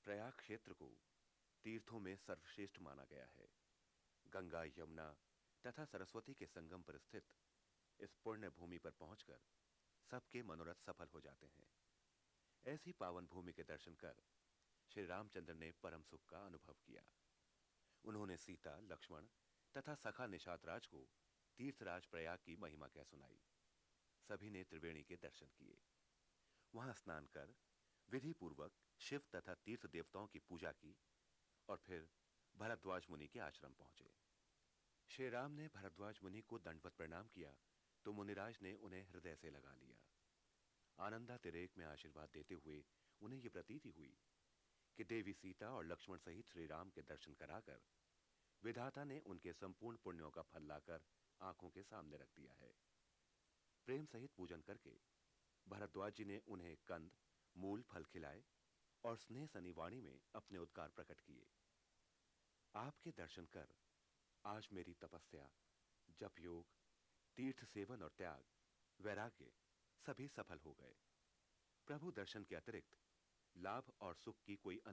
प्रयाग क्षेत्र को तीर्थों में सर्वश्रेष्ठ माना गया है। गंगा, यमुना तथा सरस्वती के संगम पर स्थित इस पुण्य भूमि पर पहुंचकर सबके मनोरथ सफल हो जाते हैं। ऐसी पावन भूमि के दर्शन कर श्री रामचंद्र ने परम सुख का अनुभव किया। उन्होंने सीता, लक्ष्मण तथा सखा निषाद राज को तीर्थराज प्रयाग की महिमा कह सुनाई। सभी ने त्रिवेणी के दर्शन किए। वहां स्नान कर विधि पूर्वक शिव तथा तीर्थ देवताओं की पूजा की और फिर भरद्वाज मुनि के आश्रम पहुंचे। श्री राम ने भरद्वाज मुनि को दंडवत प्रणाम किया तो मुनिराज ने उन्हें हृदय से लगा लिया। आनंदातिरेक में आशीर्वाद देते हुए उन्हें यह प्रतीति हुई कि देवी सीता और लक्ष्मण सहित श्री राम के दर्शन कराकर विधाता ने उनके संपूर्ण पुण्यों का फल लाकर आंखों के सामने रख दिया है। प्रेम सहित पूजन करके भरद्वाज जी ने उन्हें कंद, मूल फल खिलाए और स्नेह सनी वाणी में अपने उद्गार प्रकट किए। आपके दर्शन कर आज मेरी तपस्या, जप योग, तीर्थ सेवन और त्याग, वैराग्य सभी सफल हो गए। प्रभु दर्शन के अतिरिक्त लाभ और सुख की कोई